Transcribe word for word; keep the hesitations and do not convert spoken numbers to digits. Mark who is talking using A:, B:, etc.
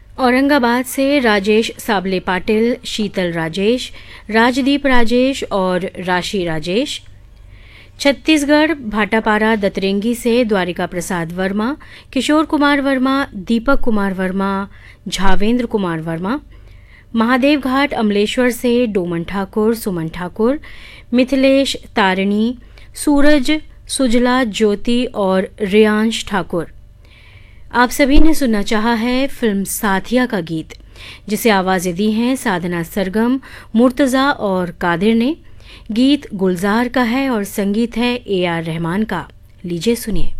A: औरंगाबाद से राजेश साबले पाटिल, शीतल राजेश, राजदीप राजेश और राशि राजेश। छत्तीसगढ़ भाटापारा दतरेंगी से द्वारिका प्रसाद वर्मा, किशोर कुमार वर्मा, दीपक कुमार वर्मा, झावेंद्र कुमार वर्मा। महादेव घाट अमलेश्वर से डोमन ठाकुर, सुमन ठाकुर, मिथिलेश, तारिणी, सूरज, सुजला, ज्योति और रियांश ठाकुर। आप सभी ने सुनना चाहा है फिल्म साथिया का गीत, जिसे आवाजें दी हैं साधना सरगम, मुर्तज़ा और कादिर ने। गीत गुलजार का है और संगीत है ए आर रहमान का। लीजिए सुनिए।